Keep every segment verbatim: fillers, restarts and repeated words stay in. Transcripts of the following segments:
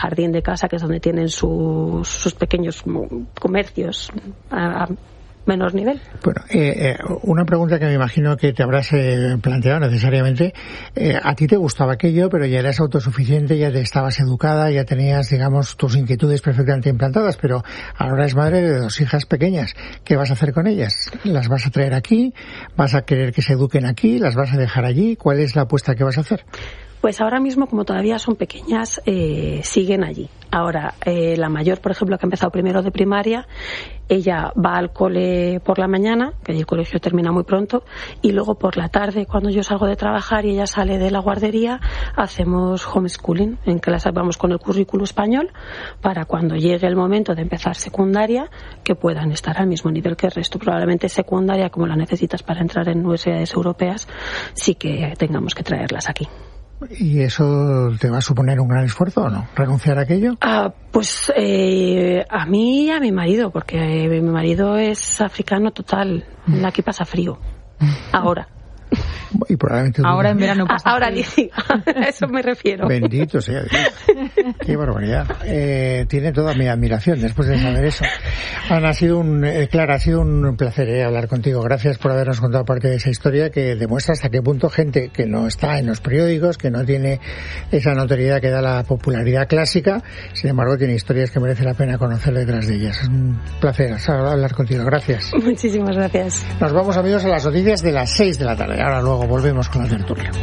jardín de casa, que es donde tienen sus, sus pequeños comercios a, a menor nivel. Bueno, eh, eh, una pregunta que me imagino que te habrás eh, planteado necesariamente. Eh, a ti te gustaba aquello, pero ya eras autosuficiente, ya te estabas educada, ya tenías, digamos, tus inquietudes perfectamente implantadas, pero ahora eres madre de dos hijas pequeñas. ¿Qué vas a hacer con ellas? ¿Las vas a traer aquí? ¿Vas a querer que se eduquen aquí? ¿Las vas a dejar allí? ¿Cuál es la apuesta que vas a hacer? Pues ahora mismo, como todavía son pequeñas, eh, siguen allí. Ahora, eh, la mayor, por ejemplo, que ha empezado primero de primaria, ella va al cole por la mañana, que el colegio termina muy pronto, y luego por la tarde, cuando yo salgo de trabajar y ella sale de la guardería, hacemos homeschooling, en que las vamos con el currículo español, para cuando llegue el momento de empezar secundaria, que puedan estar al mismo nivel que el resto. Probablemente secundaria, como la necesitas para entrar en universidades europeas, sí que tengamos que traerlas aquí. ¿Y eso te va a suponer un gran esfuerzo o no? ¿Renunciar a aquello? Ah, pues eh, a mí y a mi marido, porque eh, mi marido es africano total. Aquí pasa frío. Ahora. Y probablemente ahora en verano pasa ahora sí, a eso me refiero. Bendito sea Dios. Qué barbaridad. Eh, tiene toda mi admiración después de saber eso. Ana, ha sido un, eh, Clara, ha sido un placer eh, hablar contigo. Gracias por habernos contado parte de esa historia que demuestra hasta qué punto gente que no está en los periódicos, que no tiene esa notoriedad que da la popularidad clásica, sin embargo tiene historias que merece la pena conocer detrás de ellas. Es un placer hablar contigo. Gracias. Muchísimas gracias. Nos vamos, amigos, a las noticias de las seis de la tarde. Ahora luego volvemos con la tertulia.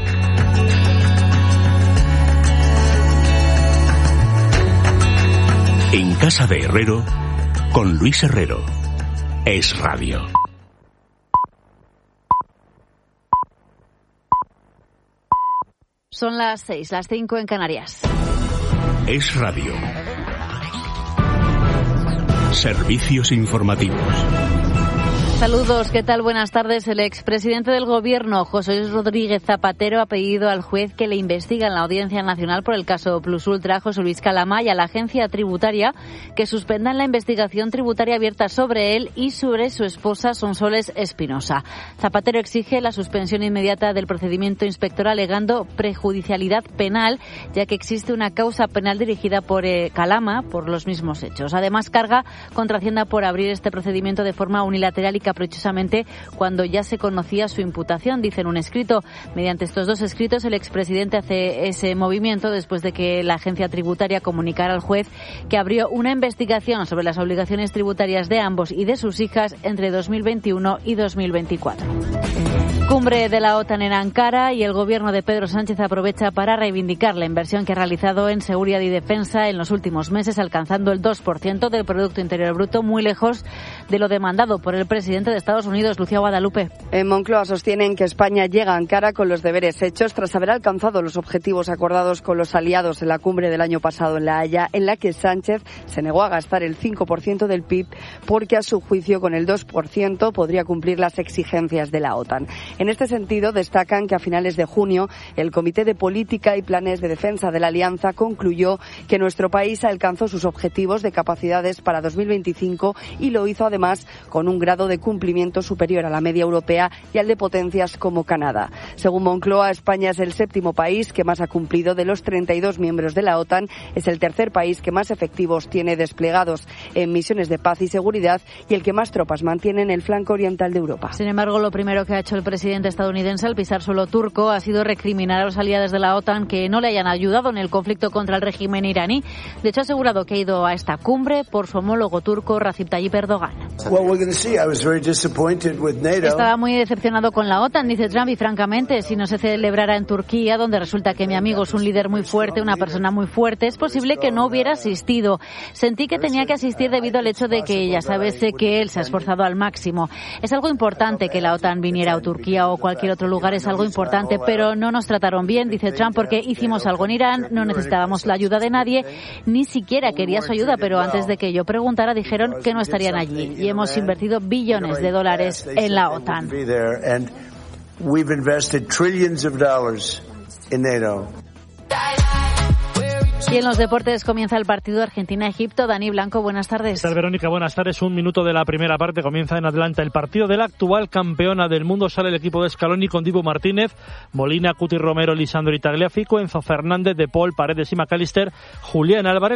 En Casa de Herrero, con Luis Herrero. Es Radio. Son las seis, las cinco en Canarias. Es Radio. Servicios informativos. Saludos, ¿qué tal? Buenas tardes. El expresidente del Gobierno, José Luis Rodríguez Zapatero, ha pedido al juez que le investiga en la Audiencia Nacional por el caso Plus Ultra, José Luis Calama, y a la agencia tributaria que suspendan la investigación tributaria abierta sobre él y sobre su esposa Sonsoles Espinosa. Zapatero exige la suspensión inmediata del procedimiento inspector alegando prejudicialidad penal, ya que existe una causa penal dirigida por eh, Calama por los mismos hechos. Además, carga contra Hacienda por abrir este procedimiento de forma unilateral y caprichosamente cuando ya se conocía su imputación, dice en un escrito. Mediante estos dos escritos, el expresidente hace ese movimiento después de que la agencia tributaria comunicara al juez que abrió una investigación sobre las obligaciones tributarias de ambos y de sus hijas entre dos mil veintiuno y dos mil veinticuatro. Cumbre de la OTAN en Ankara y el gobierno de Pedro Sánchez aprovecha para reivindicar la inversión que ha realizado en seguridad y defensa en los últimos meses, alcanzando el dos por ciento del Producto Interior Bruto, muy lejos de lo demandado por el presidente de Estados Unidos, Lucía Guadalupe. En Moncloa sostienen que España llega a Ankara con los deberes hechos tras haber alcanzado los objetivos acordados con los aliados en la cumbre del año pasado en La Haya, en la que Sánchez se negó a gastar el cinco por ciento del P I B porque, a su juicio, con el dos por ciento podría cumplir las exigencias de la OTAN. En este sentido, destacan que a finales de junio el Comité de Política y Planes de Defensa de la Alianza concluyó que nuestro país alcanzó sus objetivos de capacidades para dos mil veinticinco y lo hizo además con un grado de cumplimiento superior a la media europea y al de potencias como Canadá. Según Moncloa, España es el séptimo país que más ha cumplido de los treinta y dos miembros de la OTAN, es el tercer país que más efectivos tiene desplegados en misiones de paz y seguridad y el que más tropas mantiene en el flanco oriental de Europa. Sin embargo, lo primero que ha hecho el presidente estadounidense al pisar suelo turco ha sido recriminar a los aliados de la OTAN que no le hayan ayudado en el conflicto contra el régimen iraní. De hecho, ha asegurado que ha ido a esta cumbre por su homólogo turco, Recep Tayyip Erdogan. Estaba muy decepcionado con la OTAN, dice Trump, y francamente, si no se celebrara en Turquía, donde resulta que mi amigo es un líder muy fuerte, una persona muy fuerte, es posible que no hubiera asistido. Sentí que tenía que asistir debido al hecho de que, ya sabes, sé que él se ha esforzado al máximo. Es algo importante que la OTAN viniera a Turquía o cualquier otro lugar, es algo importante, pero no nos trataron bien, dice Trump, porque hicimos algo en Irán, no necesitábamos la ayuda de nadie, ni siquiera quería su ayuda, pero antes de que yo preguntara dijeron que no estarían allí y hemos invertido billones de dólares en la OTAN. Y en los deportes comienza el partido Argentina-Egipto. Dani Blanco, buenas tardes. ¿Qué tal, Verónica? Buenas tardes. Un minuto de la primera parte. Comienza en Atlanta el partido de la actual campeona del mundo. Sale el equipo de Scaloni con Dibu Martínez, Molina, Cuti Romero, Lisandro Tagliafico, Enzo Fernández, De Paul, Paredes y McAllister, Julián Álvarez.